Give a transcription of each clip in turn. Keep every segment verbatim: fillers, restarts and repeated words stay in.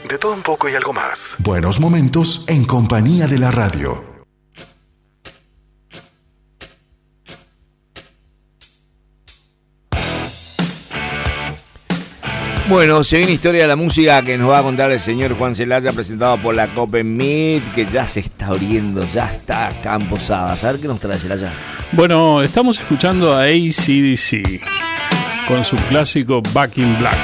De todo un poco y algo más. Buenos momentos en compañía de la radio. Bueno, se viene historia de la música que nos va a contar el señor Juan Celaya, presentado por la Copenmid, que ya se está abriendo, ya está acá en Posadas. A ver qué nos trae Celaya. Bueno, estamos escuchando a A C D C con su clásico Back in Black.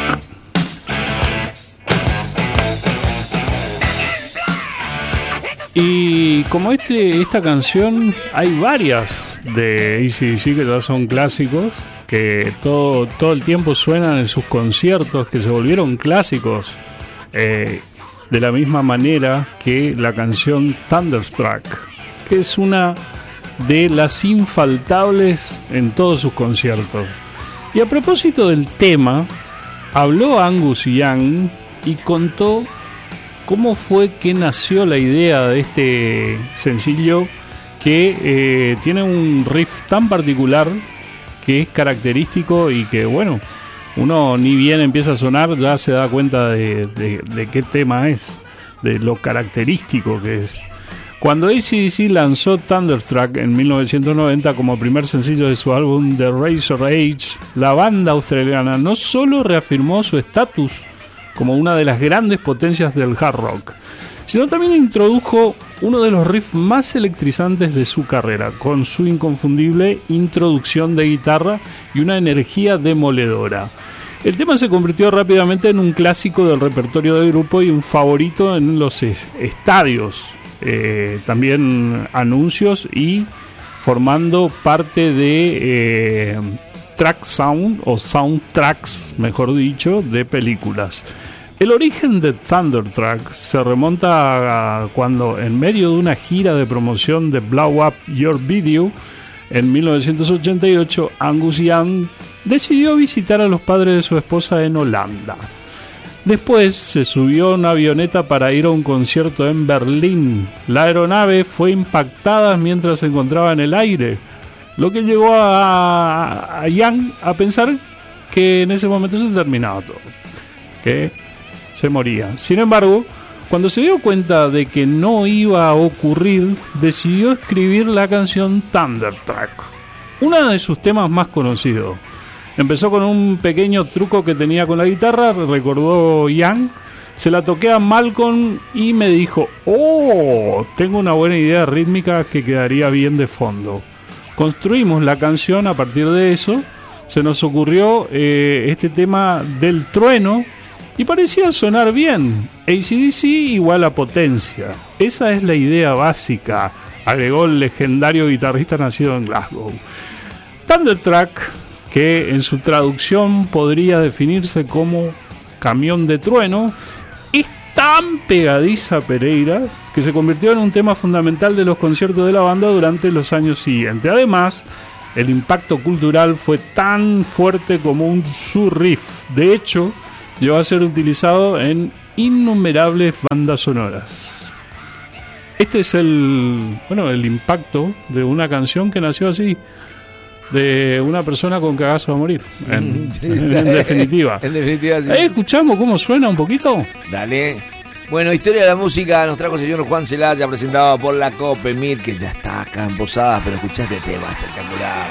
Y como este, esta canción, hay varias de A C D C que ya son clásicos, que todo, todo el tiempo suenan en sus conciertos, que se volvieron clásicos, eh, de la misma manera que la canción Thunderstruck, que es una de las infaltables en todos sus conciertos. Y a propósito del tema, habló Angus Young y contó cómo fue que nació la idea de este sencillo que eh, tiene un riff tan particular, que es característico y que, bueno, uno ni bien empieza a sonar ya se da cuenta de, de, de qué tema es, de lo característico que es. Cuando A C D C lanzó Thunderstruck en mil novecientos noventa como primer sencillo de su álbum The Razor Age, la banda australiana no solo reafirmó su estatus como una de las grandes potencias del hard rock, sino también introdujo uno de los riffs más electrizantes de su carrera, con su inconfundible introducción de guitarra y una energía demoledora. El tema se convirtió rápidamente en un clásico del repertorio del grupo y un favorito en los estadios, eh, también anuncios y formando parte de eh, track sound o soundtracks, mejor dicho, de películas. El origen de Thunderstruck se remonta a cuando, en medio de una gira de promoción de Blow Up Your Video en mil novecientos ochenta y ocho, Angus Young decidió visitar a los padres de su esposa en Holanda. Después se subió a una avioneta para ir a un concierto en Berlín. La aeronave fue impactada mientras se encontraba en el aire, lo que llevó a, a Young a pensar que en ese momento se terminaba todo, que se moría. Sin embargo, cuando se dio cuenta de que no iba a ocurrir, decidió escribir la canción Thunderstruck, uno de sus temas más conocidos. Empezó con un pequeño truco que tenía con la guitarra, recordó Young, se la toqué a Malcolm y me dijo: oh, tengo una buena idea rítmica que quedaría bien de fondo. Construimos la canción a partir de eso. Se nos ocurrió eh, este tema del trueno y parecía sonar bien. A C D C igual a potencia. Esa es la idea básica, agregó el legendario guitarrista nacido en Glasgow. Thunderstruck, que en su traducción podría definirse como camión de trueno, es tan pegadiza, Pereira, que se convirtió en un tema fundamental de los conciertos de la banda durante los años siguientes. Además, el impacto cultural fue tan fuerte como un su riff. De hecho, llegó a ser utilizado en innumerables bandas sonoras. Este es el, bueno, el impacto de una canción que nació así, de una persona con cagazo a morir, en, en, en definitiva. En definitiva, sí. Ahí escuchamos cómo suena un poquito. Dale. Bueno, historia de la música nos trajo el señor Juan Celaya, presentado por la Copenmid, que ya está acá en Posadas, pero escuchaste tema espectacular.